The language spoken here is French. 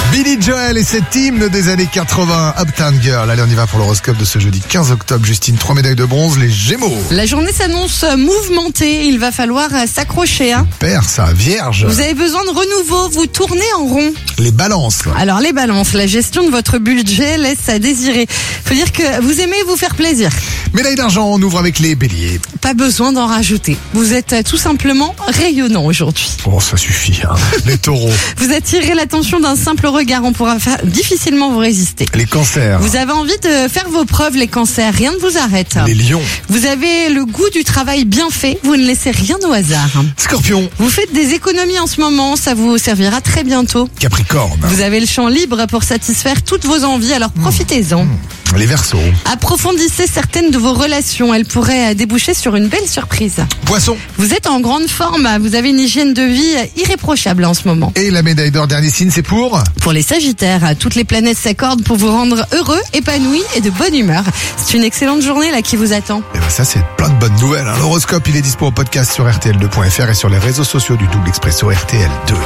Billy Joel et cet hymne des années 80, Uptown Girl. Allez, on y va pour l'horoscope de ce jeudi 15 octobre. Justine, 3 médailles de bronze, les Gémeaux. La journée s'annonce mouvementée, il va falloir s'accrocher. Père, ça, Vierge. Vous avez besoin de renouveau, vous tournez en rond. Les Balances. Alors les balances, la gestion de votre budget laisse à désirer. Faut dire que vous aimez vous faire plaisir. Médaille d'argent, on ouvre avec les Béliers. Pas besoin d'en rajouter. Vous êtes tout simplement rayonnant aujourd'hui. Oh, ça suffit, hein. Les Taureaux. Vous attirez l'attention d'un simple regard, on pourra difficilement vous résister. Les Cancers. Vous avez envie de faire vos preuves, les cancers, rien ne vous arrête. Les Lions. Vous avez le goût du travail bien fait, vous ne laissez rien au hasard. Scorpion. Vous faites des économies en ce moment, ça vous servira très bientôt. Capricorne. Vous avez le champ libre pour satisfaire toutes vos envies, alors profitez-en. Les Verseaux. Approfondissez certaines de vos relations, elles pourraient déboucher sur une belle surprise. Poissons. Vous êtes en grande forme, vous avez une hygiène de vie irréprochable en ce moment. Et la médaille d'or, dernier signe, c'est pour Pour les Sagittaires, toutes les planètes s'accordent pour vous rendre heureux, épanoui et de bonne humeur. C'est une excellente journée là qui vous attend. Et ben ça, c'est plein de bonnes nouvelles, hein. L'horoscope, il est dispo en podcast sur RTL2.fr et sur les réseaux sociaux du Double Expresso RTL2.